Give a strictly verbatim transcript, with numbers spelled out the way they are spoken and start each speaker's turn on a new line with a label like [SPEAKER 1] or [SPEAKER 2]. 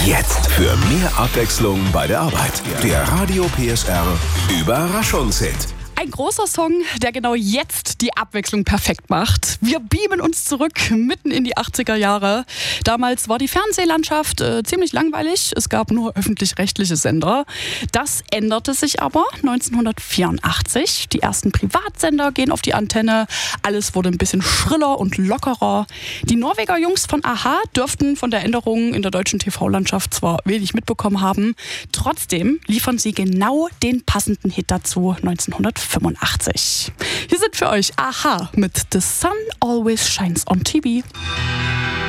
[SPEAKER 1] Jetzt für mehr Abwechslung bei der Arbeit. Der Radio P S R Überraschungshit.
[SPEAKER 2] Ein großer Song, der genau jetzt die Abwechslung perfekt macht. Wir beamen uns zurück mitten in die achtziger Jahre. Damals war die Fernsehlandschaft äh, ziemlich langweilig. Es gab nur öffentlich-rechtliche Sender. Das änderte sich aber neunzehnhundertvierundachtzig. Die ersten Privatsender gehen auf die Antenne. Alles wurde ein bisschen schriller und lockerer. Die Norweger Jungs von a-ha dürften von der Änderung in der deutschen T V-Landschaft zwar wenig mitbekommen haben. Trotzdem liefern sie genau den passenden Hit dazu neunzehnhundertfünfundachtzig. Hier sind für euch a-ha mit The Sun Always Shines on T V.